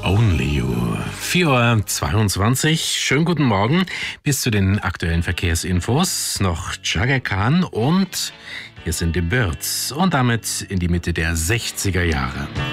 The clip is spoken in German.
Only You. 4:22 Uhr. Schönen guten Morgen. Bis zu den aktuellen Verkehrsinfos noch Chaka Khan und hier sind die Birds. Und damit in die Mitte der 60er Jahre.